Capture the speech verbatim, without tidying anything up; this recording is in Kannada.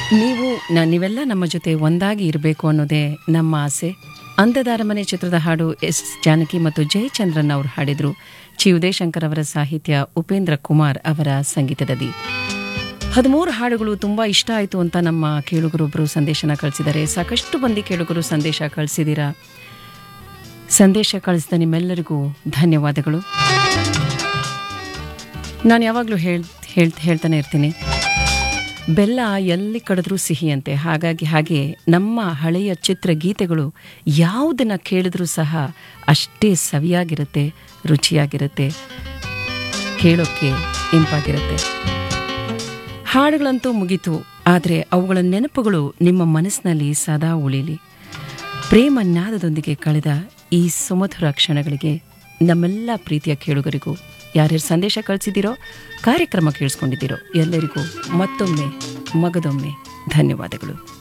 ನೀವು ನ- ನೀವೆಲ್ಲ ನಮ್ಮ ಜೊತೆ ಒಂದಾಗಿ ಇರಬೇಕು ಅನ್ನೋದೇ ನಮ್ಮ ಆಸೆ. ಅಂದದ ಅರಮನೆ ಚಿತ್ರದ ಹಾಡು ಎಸ್ ಜಾನಕಿ ಮತ್ತು ಜಯಚಂದ್ರನ್ ಅವರು ಹಾಡಿದ್ರು. ಚಿ ಉದಯಶಂಕರ್ ಅವರ ಸಾಹಿತ್ಯ, ಉಪೇಂದ್ರ ಕುಮಾರ್ ಅವರ ಸಂಗೀತದಲ್ಲಿ. ಹದಿಮೂರು ಹಾಡುಗಳು ತುಂಬ ಇಷ್ಟ ಆಯಿತು ಅಂತ ನಮ್ಮ ಕೇಳುಗರೊಬ್ಬರು ಸಂದೇಶನ ಕಳಿಸಿದ್ದಾರೆ. ಸಾಕಷ್ಟು ಮಂದಿ ಕೇಳುಗರು ಸಂದೇಶ ಕಳಿಸಿದ್ದೀರಾ. ಸಂದೇಶ ಕಳಿಸಿದ ನಿಮ್ಮೆಲ್ಲರಿಗೂ ಧನ್ಯವಾದಗಳು. ನಾನು ಯಾವಾಗಲೂ ಹೇಳ್ ಹೇಳ್ ಹೇಳ್ತಾನೆ ಇರ್ತೀನಿ, ಬೆಲ್ಲ ಎಲ್ಲಿ ಕಡಿದ್ರೂ ಸಿಹಿ ಅಂತೆ. ಹಾಗಾಗಿ ಹಾಗೆ ನಮ್ಮ ಹಳೆಯ ಚಿತ್ರಗೀತೆಗಳು ಯಾವುದನ್ನ ಕೇಳಿದ್ರೂ ಸಹ ಅಷ್ಟೇ ಸವಿಯಾಗಿರುತ್ತೆ, ರುಚಿಯಾಗಿರುತ್ತೆ, ಕೇಳೋಕ್ಕೆ ಇಂಪಾಗಿರುತ್ತೆ. ಹಾಡುಗಳಂತೂ ಮುಗೀತು, ಆದರೆ ಅವುಗಳ ನೆನಪುಗಳು ನಿಮ್ಮ ಮನಸ್ಸಿನಲ್ಲಿ ಸದಾ ಉಳಿಲಿ. ಪ್ರೇಮನಾದದೊಂದಿಗೆ ಕಳೆದ ಈ ಸುಮಧುರ ಕ್ಷಣಗಳಿಗೆ ನಮ್ಮೆಲ್ಲ ಪ್ರೀತಿಯ ಕೇಳುಗರಿಗೂ, ಯಾರ್ಯಾರು ಸಂದೇಶ ಕಳಿಸಿದ್ದೀರೋ, ಕಾರ್ಯಕ್ರಮ ಕೇಳಿಸ್ಕೊಂಡಿದ್ದೀರೋ ಎಲ್ಲರಿಗೂ ಮತ್ತೊಮ್ಮೆ ಮಗದೊಮ್ಮೆ ಧನ್ಯವಾದಗಳು.